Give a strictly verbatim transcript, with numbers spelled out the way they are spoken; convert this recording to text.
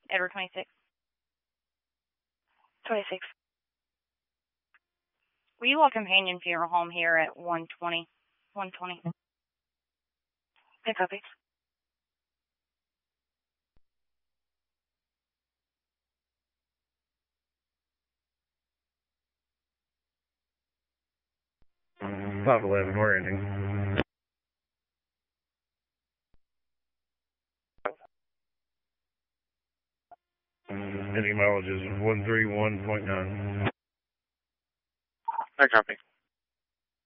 Edward twenty-six. twenty-six. Will you all companion funeral home here at one twenty? one twenty. Pick up it. five eleven, we're ending. Ending mileage is one three one point nine. I copy.